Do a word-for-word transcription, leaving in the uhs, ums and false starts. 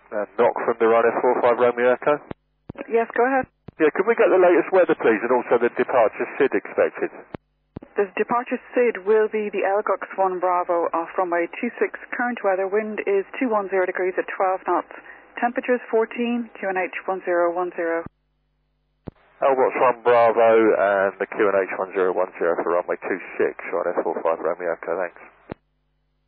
Uh, knock from the Ryanair four five Romeo Echo. Yes, go ahead. Yeah, could we get the latest weather, please, and also the departure S I D expected? The departure S I D will be the Elgox one Bravo off runway two six. Current weather, wind is two ten degrees at twelve knots. Temperature is fourteen, Q N H one zero one zero. Elgox one Bravo and the Q N H one zero one zero for runway two six, Ryanair four five Romeo Echo, thanks.